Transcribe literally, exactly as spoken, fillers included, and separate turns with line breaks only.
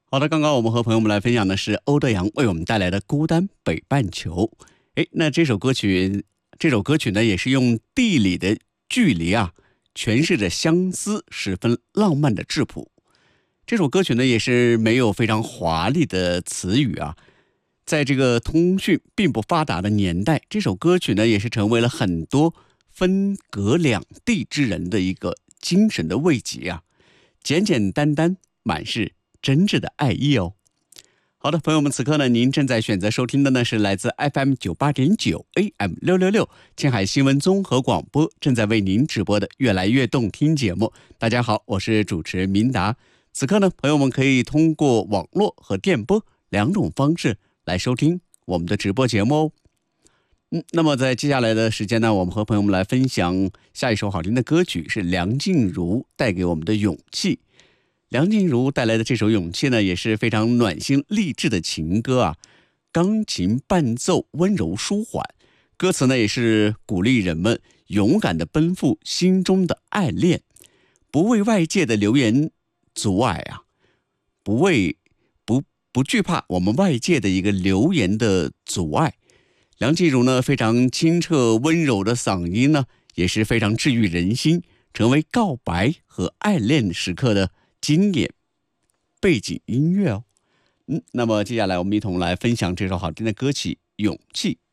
好的，刚刚我们和朋友们来分享的是欧德阳为我们带来的《孤单北半球》。诶，那这首歌曲，这首歌曲呢，也是用地理的距离啊，诠释着相思十分浪漫的质朴。这首歌曲呢，也是没有非常华丽的词语啊，在这个通讯并不发达的年代，这首歌曲呢，也是成为了很多分隔两地之人的一个精神的慰藉啊，简简单单，满是真挚的爱意哦。好的，朋友们，此刻呢，您正在选择收听的呢是来自 F M 九八点九 A M 六六六青海新闻综合广播正在为您直播的越来越动听节目。大家好，我是主持人明达。此刻呢，朋友们可以通过网络和电波两种方式来收听我们的直播节目哦。嗯，那么在接下来的时间呢，我们和朋友们来分享下一首好听的歌曲，是梁静茹带给我们的勇气。梁静茹带来的这首勇气呢，也是非常暖心励志的情歌啊，钢琴伴奏温柔舒缓，歌词呢也是鼓励人们勇敢地奔赴心中的爱恋，不为外界的流言阻碍啊，不为不不惧怕我们外界的一个流言的阻碍。梁静茹呢非常清澈温柔的嗓音呢，也是非常治愈人心，成为告白和爱恋时刻的经典背景音乐哦。嗯，那么接下来我们一同来分享这首好听的歌曲《勇气》。